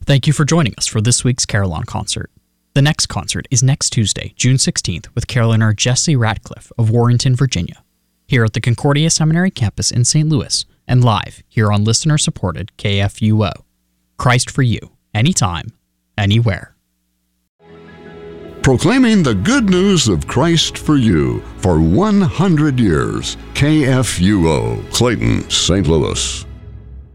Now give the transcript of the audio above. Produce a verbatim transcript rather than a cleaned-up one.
Thank you for joining us for this week's Carillon concert. The next concert is next Tuesday, June sixteenth, with carillioner Jesse Ratcliffe of Warrenton, Virginia, here at the Concordia Seminary campus in Saint Louis, and live here on listener-supported K F U O. Christ for you, anytime, anywhere. Proclaiming the good news of Christ for you for one hundred years. K F U O, Clayton, Saint Louis.